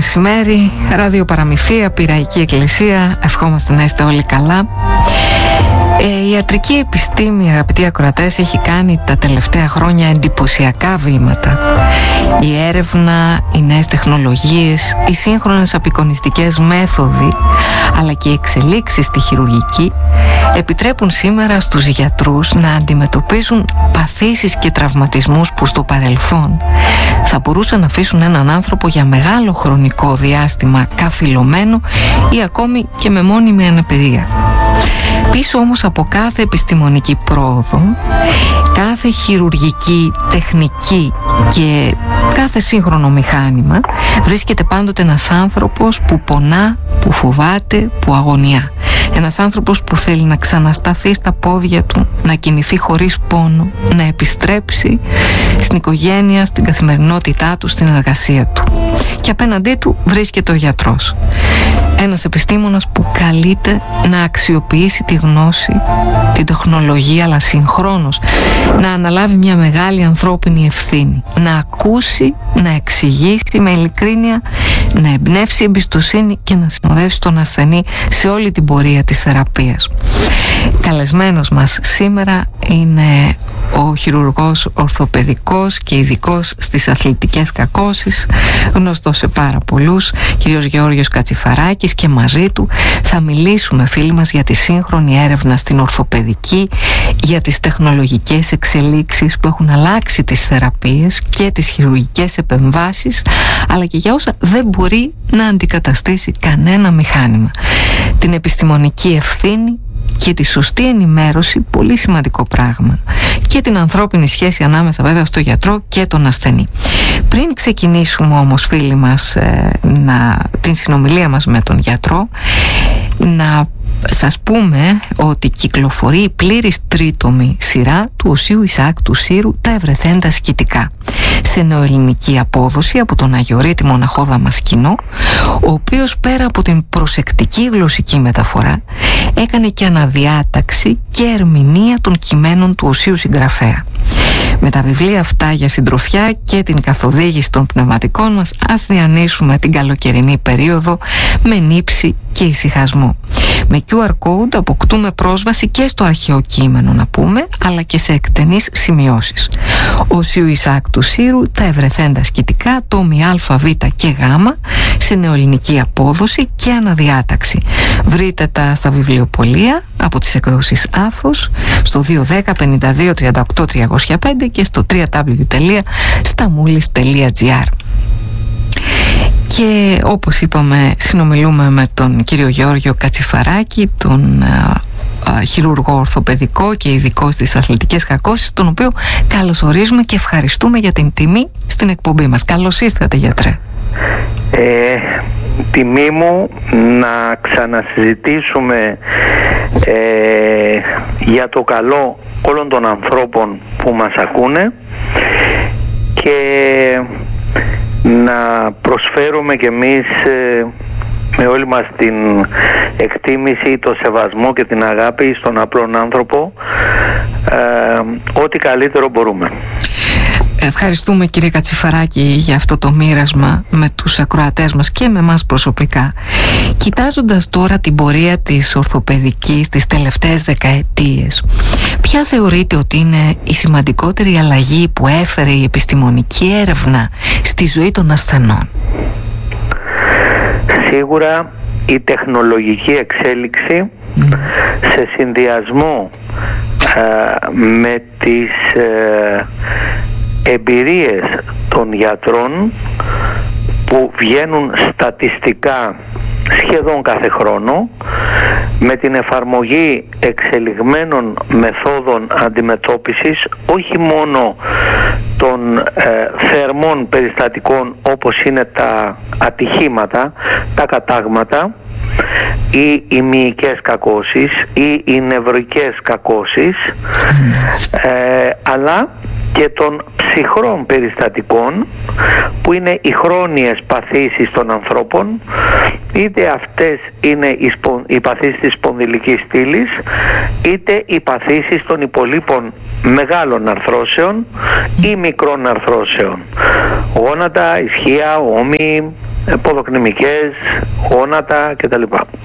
μεσημέρι, ραδιοπαραμυθία, Πειραϊκή Εκκλησία. Ευχόμαστε να είστε όλοι καλά. Η ιατρική επιστήμη, αγαπητοί ακροατές, έχει κάνει τα τελευταία χρόνια εντυπωσιακά βήματα. Η έρευνα, οι νέες τεχνολογίες, οι σύγχρονες απεικονιστικές μέθοδοι, αλλά και οι εξελίξεις στη χειρουργική επιτρέπουν σήμερα στους γιατρούς να αντιμετωπίσουν παθήσεις και τραυματισμούς που στο παρελθόν θα μπορούσαν να αφήσουν έναν άνθρωπο για μεγάλο χρονικό διάστημα καθυλωμένο ή ακόμη και με μόνιμη αναπηρία. Πίσω όμως από κάθε επιστημονική πρόοδο, κάθε χειρουργική τεχνική και κάθε σύγχρονο μηχάνημα βρίσκεται πάντοτε ένας άνθρωπος που πονά, που φοβάται, που αγωνιά. Ένας άνθρωπος που θέλει να ξανασταθεί στα πόδια του, να κινηθεί χωρίς πόνο, να επιστρέψει στην οικογένεια, στην καθημερινότητά του, στην εργασία του. Και απέναντί του βρίσκεται ο γιατρός. Ένας επιστήμονας που καλείται να αξιοποιήσει τη γνώση, την τεχνολογία, αλλά συγχρόνως να αναλάβει μια μεγάλη ανθρώπινη ευθύνη, να ακούσει, να εξηγήσει με ειλικρίνεια, να εμπνεύσει εμπιστοσύνη και να συνοδεύσει τον ασθενή σε όλη την πορεία της θεραπείας. Καλεσμένος μας σήμερα είναι ο χειρουργός ορθοπαιδικός και ειδικός στις αθλητικές κακώσεις, γνωστός σε πάρα πολλούς, κύριος Γεώργιος Κατσιφαράκης, και μαζί του θα μιλήσουμε, φίλοι μας, για τη σύγχρονη έρευνα στην ορθοπαιδική, για τις τεχνολογικές εξελίξεις που έχουν αλλάξει τις θεραπείες και τις χειρουργικές επεμβάσεις, αλλά και για όσα δεν μπορεί να αντικαταστήσει κανένα μηχάνημα. Την επιστημονική ευθύνη και τη σωστή ενημέρωση, πολύ σημαντικό πράγμα, και την ανθρώπινη σχέση ανάμεσα βέβαια στο γιατρό και τον ασθενή. Πριν ξεκινήσουμε όμως, φίλοι μας, την συνομιλία μας με τον γιατρό, να σας πούμε ότι κυκλοφορεί η πλήρης τρίτομη σειρά του Οσίου Ισαάκ του Σύρου, «Τα Ευρεθέντα Σκητικά», σε νεοελληνική απόδοση από τον Αγιορείτη μοναχό Δαμασκηνό, ο οποίος πέρα από την προσεκτική γλωσσική μεταφορά έκανε και αναδιάταξη και ερμηνεία των κειμένων του οσίου συγγραφέα. Με τα βιβλία αυτά για συντροφιά και την καθοδήγηση των πνευματικών μας, ας διανύσουμε την καλοκαιρινή περίοδο με νύψη και ησυχασμό. Με QR code αποκτούμε πρόσβαση και στο αρχαίο κείμενο, να πούμε, αλλά και σε εκτενείς σημειώσεις. Οσίου Ισαάκ του Σύρου, «Τα Ευρεθέντα Σκητικά», τόμοι Α, Β και Γ, σε νεοελληνική απόδοση και αναδιάταξη. Βρείτε τα στα βιβλιοπωλεία από τις εκδόσεις Άθος στο 210 52 38 305 και στο www.stamoulis.gr. Και όπως είπαμε, συνομιλούμε με τον κύριο Γεώργιο Κατσιφαράκη, τον χειρουργό ορθοπαιδικό και ειδικό στις αθλητικές κακώσεις, τον οποίο καλωσορίζουμε και ευχαριστούμε για την τιμή στην εκπομπή μας. Καλώς ήρθατε, γιατρέ. Τιμή μου να ξανασυζητήσουμε για το καλό όλων των ανθρώπων που μας ακούνε και να προσφέρουμε κι εμείς με όλη μας την εκτίμηση, το σεβασμό και την αγάπη στον απλόν άνθρωπο ό,τι καλύτερο μπορούμε. Ευχαριστούμε, κύριε Κατσιφαράκη, για αυτό το μοίρασμα με τους ακροατές μας και με εμάς προσωπικά. Κοιτάζοντας τώρα την πορεία της ορθοπαιδικής τις τελευταίες δεκαετίες, ποια θεωρείτε ότι είναι η σημαντικότερη αλλαγή που έφερε η επιστημονική έρευνα στη ζωή των ασθενών? Σίγουρα η τεχνολογική εξέλιξη σε συνδυασμό με τις εμπειρίες των γιατρών που βγαίνουν στατιστικά σχεδόν κάθε χρόνο, με την εφαρμογή εξελιγμένων μεθόδων αντιμετώπισης όχι μόνο των θερμών περιστατικών όπως είναι τα ατυχήματα, τα κατάγματα ή οι μυϊκές κακώσεις ή οι νευροικές κακώσεις, αλλά και των ψυχρών περιστατικών που είναι οι χρόνιες παθήσεις των ανθρώπων, είτε αυτές είναι οι παθήσεις της σπονδυλικής στήλης, είτε οι παθήσεις των υπολείπων μεγάλων αρθρώσεων ή μικρών αρθρώσεων, γόνατα, ισχύα, ώμοι, ποδοκνημικές, γόνατα κτλ.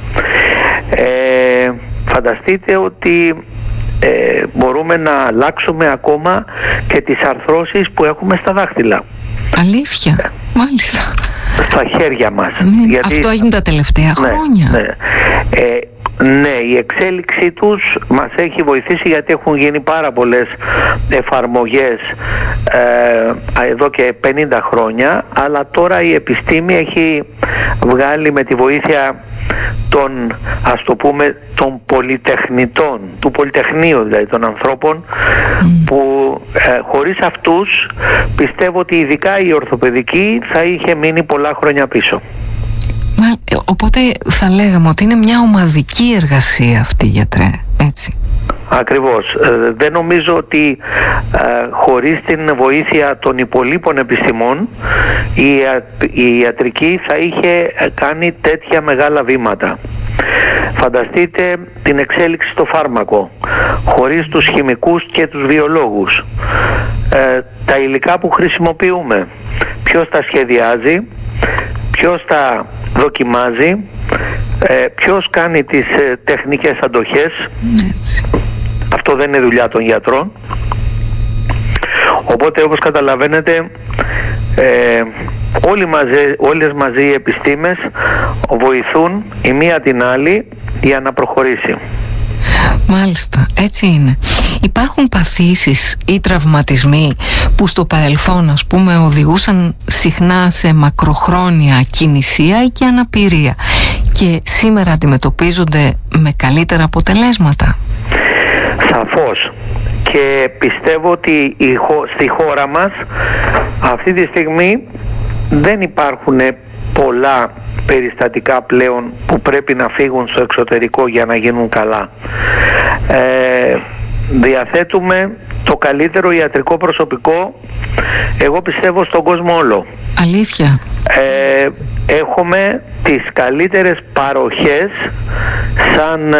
Φανταστείτε ότι μπορούμε να αλλάξουμε ακόμα και τις αρθρώσεις που έχουμε στα δάχτυλα. Αλήθεια, μάλιστα. Στα χέρια μας. Γιατί... Αυτό έγινε τα τελευταία χρόνια. Ναι, η εξέλιξή τους μας έχει βοηθήσει, γιατί έχουν γίνει πάρα πολλές εφαρμογές εδώ και 50 χρόνια, αλλά τώρα η επιστήμη έχει βγάλει, με τη βοήθεια των, ας το πούμε, των πολυτεχνητών, του πολυτεχνείου δηλαδή των ανθρώπων, που χωρίς αυτούς πιστεύω ότι ειδικά η ορθοπαιδική θα είχε μείνει πολλά χρόνια πίσω. Οπότε θα λέγαμε ότι είναι μια ομαδική εργασία αυτή, γιατρέ, έτσι? Ακριβώς. Δεν νομίζω ότι χωρίς την βοήθεια των υπολείπων επιστημών η ιατρική θα είχε κάνει τέτοια μεγάλα βήματα. Φανταστείτε την εξέλιξη στο φάρμακο, χωρίς τους χημικούς και τους βιολόγους. Τα υλικά που χρησιμοποιούμε, ποιος τα σχεδιάζει, ποιος τα δοκιμάζει, ποιος κάνει τις τεχνικές αντοχές. Έτσι. Αυτό δεν είναι δουλειά των γιατρών. Οπότε, όπως καταλαβαίνετε, όλες μαζί οι επιστήμες βοηθούν η μία την άλλη για να προχωρήσει. Μάλιστα, έτσι είναι. Υπάρχουν παθήσεις ή τραυματισμοί που στο παρελθόν, ας πούμε, οδηγούσαν συχνά σε μακροχρόνια κινησία ή και αναπηρία και σήμερα αντιμετωπίζονται με καλύτερα αποτελέσματα? Σαφώς. Και πιστεύω ότι στη χώρα μας αυτή τη στιγμή δεν υπάρχουν πολλά περιστατικά πλέον που πρέπει να φύγουν στο εξωτερικό για να γίνουν καλά. Διαθέτουμε το καλύτερο ιατρικό προσωπικό, εγώ πιστεύω, στον κόσμο όλο. Αλήθεια? Έχουμε τις καλύτερες παροχές σαν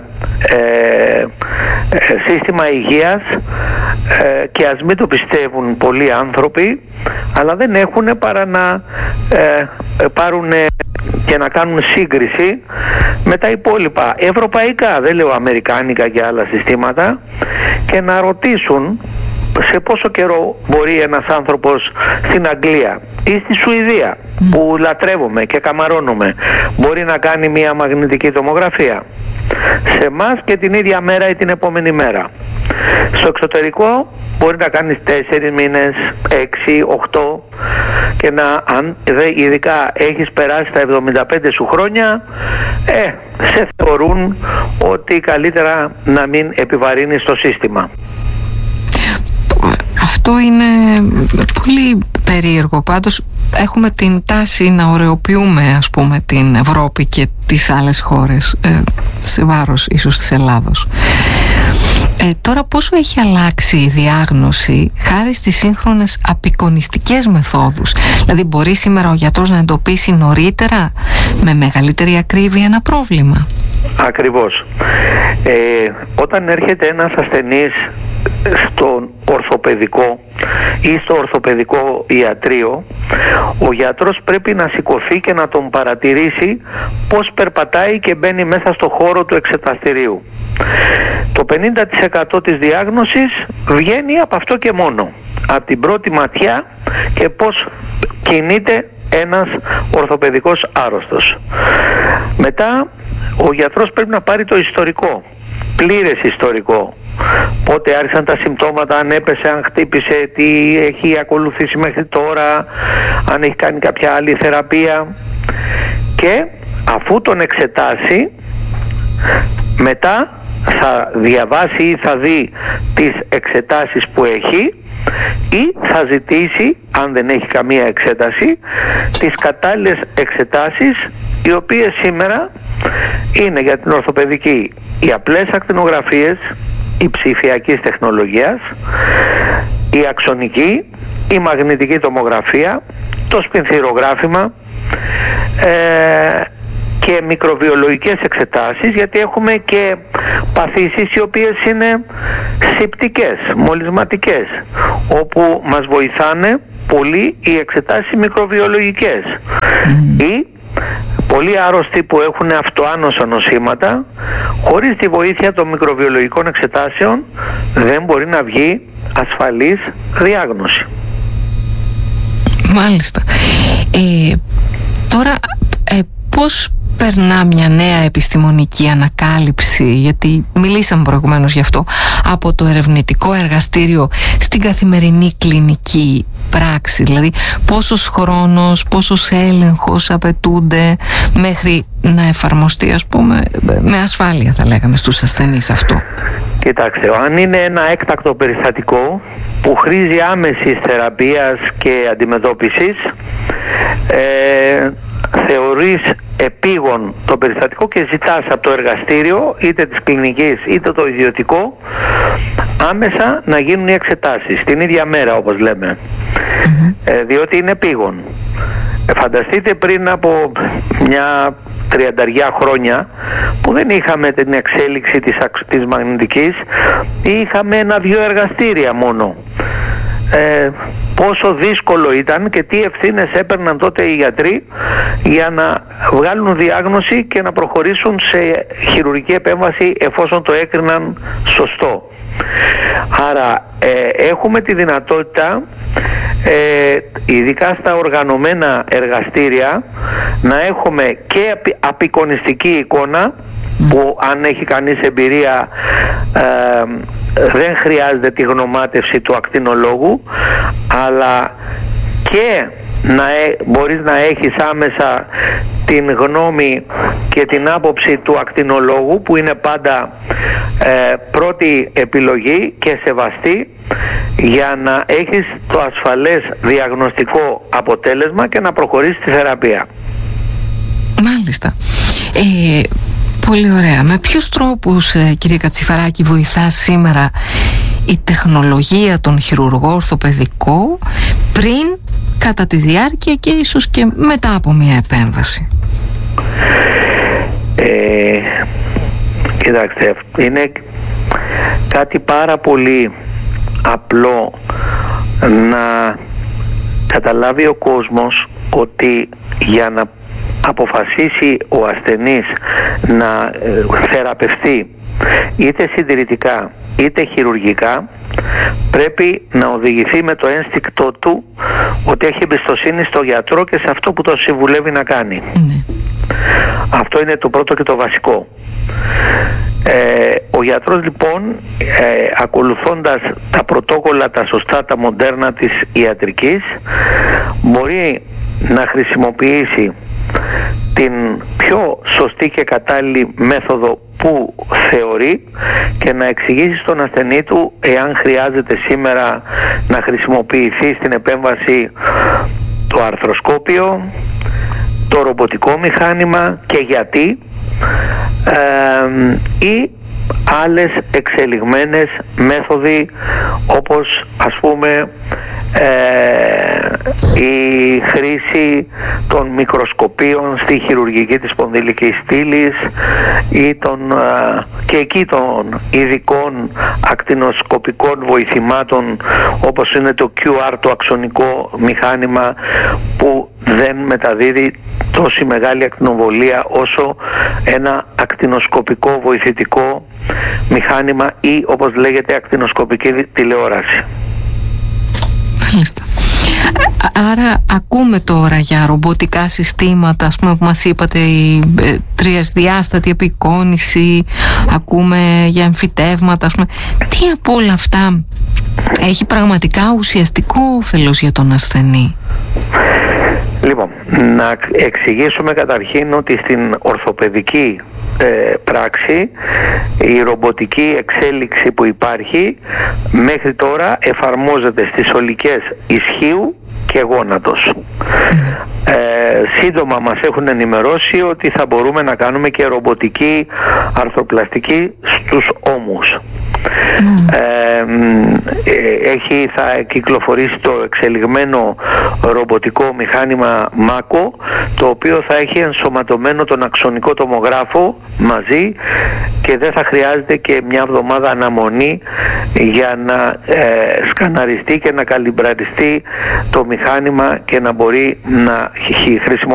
σύστημα υγείας, και ας μην το πιστεύουν πολλοί άνθρωποι, αλλά δεν έχουν παρά να πάρουν και να κάνουν σύγκριση με τα υπόλοιπα ευρωπαϊκά, δεν λέω αμερικάνικα και άλλα συστήματα, και να ρωτήσουν σε πόσο καιρό μπορεί ένας άνθρωπος στην Αγγλία ή στη Σουηδία, που λατρεύουμε και καμαρώνουμε, μπορεί να κάνει μια μαγνητική τομογραφία. Σε εμάς και την ίδια μέρα ή την επόμενη μέρα. Στο εξωτερικό μπορεί να κάνεις 4 μήνες, 6, 8, και αν ειδικά έχεις περάσει τα 75 σου χρόνια, σε θεωρούν ότι καλύτερα να μην επιβαρύνεις το σύστημα. Αυτό είναι πολύ περίεργο. Πάντως έχουμε την τάση να ωρεοποιούμε, ας πούμε, την Ευρώπη και τις άλλες χώρες, σε βάρος ίσως της Ελλάδος. Τώρα πόσο έχει αλλάξει η διάγνωση χάρη στις σύγχρονες απεικονιστικές μεθόδους? Δηλαδή μπορεί σήμερα ο γιατρός να εντοπίσει νωρίτερα, με μεγαλύτερη ακρίβεια, ένα πρόβλημα? Ακριβώς. Όταν έρχεται ένας ασθενής στον ορθοπαιδικό ή στο ορθοπαιδικό ιατρείο, ο γιατρός πρέπει να σηκωθεί και να τον παρατηρήσει πώς περπατάει και μπαίνει μέσα στο χώρο του εξεταστηρίου. Το 50% της διάγνωσης βγαίνει από αυτό και μόνο, από την πρώτη ματιά και πώς κινείται ένας ορθοπαιδικός άρρωστος. Μετά ο γιατρός πρέπει να πάρει το ιστορικό, πλήρες ιστορικό. Πότε άρχισαν τα συμπτώματα, αν έπεσε, αν χτύπησε, τι έχει ακολουθήσει μέχρι τώρα, αν έχει κάνει κάποια άλλη θεραπεία. Και αφού τον εξετάσει, μετά θα διαβάσει ή θα δει τις εξετάσεις που έχει, ή θα ζητήσει, αν δεν έχει καμία εξέταση, τις κατάλληλες εξετάσεις, οι οποίες σήμερα είναι για την ορθοπαιδική οι απλές ακτινογραφίες, η ψηφιακής τεχνολογίας, η αξονική, η μαγνητική τομογραφία, το σπινθυρογράφημα, και μικροβιολογικές εξετάσεις, γιατί έχουμε και παθήσεις οι οποίες είναι σηπτικές, μολυσματικές, όπου μας βοηθάνε πολύ οι εξετάσεις μικροβιολογικές. Ή πολλοί άρρωστοι που έχουν αυτοάνωσα νοσήματα, χωρίς τη βοήθεια των μικροβιολογικών εξετάσεων δεν μπορεί να βγει ασφαλής διάγνωση. Μάλιστα. Τώρα πώς περνά μια νέα επιστημονική ανακάλυψη, γιατί μιλήσαμε προηγουμένως γι' αυτό, από το ερευνητικό εργαστήριο στην καθημερινή κλινική πράξη? Δηλαδή πόσος χρόνος, πόσος έλεγχος απαιτούνται μέχρι να εφαρμοστεί, ας πούμε, με ασφάλεια, θα λέγαμε, στους ασθενείς αυτό? Κοιτάξτε, αν είναι ένα έκτακτο περιστατικό που χρήζει άμεσης θεραπείας και αντιμετώπισης, θεωρείς επίγον το περιστατικό και ζητάς από το εργαστήριο, είτε της κλινικής είτε το ιδιωτικό, άμεσα να γίνουν οι εξετάσεις την ίδια μέρα, όπως λέμε, διότι είναι επίγον. Φανταστείτε πριν από μια 30 χρόνια που δεν είχαμε την εξέλιξη της μαγνητικής, είχαμε 1-2 εργαστήρια μόνο. Πόσο δύσκολο ήταν και τι ευθύνες έπαιρναν τότε οι γιατροί για να βγάλουν διάγνωση και να προχωρήσουν σε χειρουργική επέμβαση εφόσον το έκριναν σωστό. Άρα έχουμε τη δυνατότητα, ειδικά στα οργανωμένα εργαστήρια, να έχουμε και απεικονιστική εικόνα, που αν έχει κανείς εμπειρία δεν χρειάζεται τη γνωμάτευση του ακτινολόγου, αλλά και μπορείς να έχεις άμεσα την γνώμη και την άποψη του ακτινολόγου, που είναι πάντα πρώτη επιλογή και σεβαστή, για να έχεις το ασφαλές διαγνωστικό αποτέλεσμα και να προχωρήσεις τη θεραπεία. Μάλιστα. Πολύ ωραία. Με ποιους τρόπους, κύριε Κατσιφαράκη, βοηθά σήμερα η τεχνολογία των χειρουργών ορθοπαιδικό πριν, κατά τη διάρκεια και ίσως και μετά από μια επέμβαση? Κοιτάξτε, είναι κάτι πάρα πολύ απλό να καταλάβει ο κόσμος ότι για να αποφασίσει ο ασθενής να θεραπευτεί είτε συντηρητικά είτε χειρουργικά, πρέπει να οδηγηθεί με το ένστικτό του ότι έχει εμπιστοσύνη στο γιατρό και σε αυτό που το συμβουλεύει να κάνει. Αυτό είναι το πρώτο και το βασικό. Ο γιατρός λοιπόν, ακολουθώντας τα πρωτόκολλα, τα σωστά, τα μοντέρνα της ιατρικής, μπορεί να χρησιμοποιήσει την πιο σωστή και κατάλληλη μέθοδο που θεωρεί και να εξηγήσει στον ασθενή του εάν χρειάζεται σήμερα να χρησιμοποιηθεί στην επέμβαση το αρθροσκόπιο, το ρομποτικό μηχάνημα και γιατί, ή άλλες εξελιγμένες μέθοδοι, όπως ας πούμε η χρήση των μικροσκοπίων στη χειρουργική της σπονδυλικής στήλης ή και εκεί των ειδικών ακτινοσκοπικών βοηθημάτων, όπως είναι το QR, το αξονικό μηχάνημα, που δεν μεταδίδει τόση μεγάλη ακτινοβολία όσο ένα ακτινοσκοπικό βοηθητικό μηχάνημα ή, όπως λέγεται, ακτινοσκοπική τηλεόραση. Μάλιστα. Άρα ακούμε τώρα για ρομποτικά συστήματα, ας πούμε, που μας είπατε, η τριασδιάστατη απεικόνηση, ακούμε για εμφυτεύματα, ας πούμε. Τι από όλα αυτά έχει πραγματικά ουσιαστικό όφελος για τον ασθενή? Λοιπόν, να εξηγήσουμε καταρχήν ότι στην ορθοπαιδική πράξη η ρομποτική εξέλιξη που υπάρχει μέχρι τώρα εφαρμόζεται στις ολικές ισχύου και γόνατος. Σύντομα μας έχουν ενημερώσει ότι θα μπορούμε να κάνουμε και ρομποτική αρθροπλαστική στους ώμους. Θα κυκλοφορήσει το εξελιγμένο ρομποτικό μηχάνημα Mako, το οποίο θα έχει ενσωματωμένο τον αξονικό τομογράφο μαζί και δεν θα χρειάζεται και μια εβδομάδα αναμονή για να σκαναριστεί και να καλυμπραριστεί το μηχάνημα και να μπορεί να χρησιμοποιηθεί